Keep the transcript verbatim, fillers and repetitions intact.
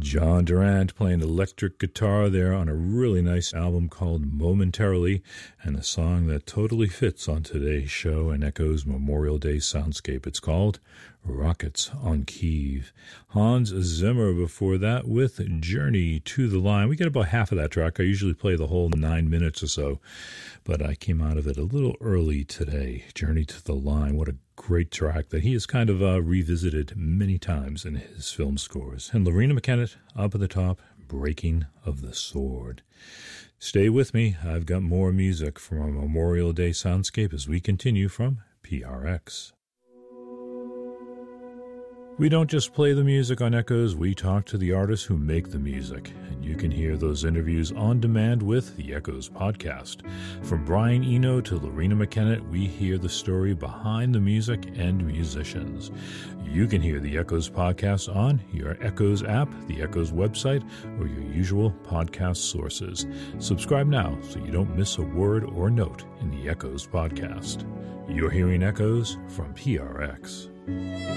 John Durant playing electric guitar there on a really nice album called Momentarily, and a song that totally fits on today's show and echoes Memorial Day soundscape. It's called Rockets on Kiev. Hans Zimmer before that with Journey to the Line. We get about half of that track. I usually play the whole nine minutes or so, but I came out of it a little early today. Journey to the Line. What a great track that he has kind of uh, revisited many times in his film scores. And Loreena McKennitt up at the top, Breaking of the Sword. Stay with me. I've got more music from a Memorial Day soundscape as we continue from P R X. We don't just play the music on Echoes, we talk to the artists who make the music, and you can hear those interviews on demand with the Echoes podcast. From Brian Eno to Loreena McKennitt, we hear the story behind the music and musicians. You can hear the Echoes podcast on your Echoes app, the Echoes website, or your usual podcast sources. Subscribe now so you don't miss a word or note in the Echoes podcast. You're hearing Echoes from P R X.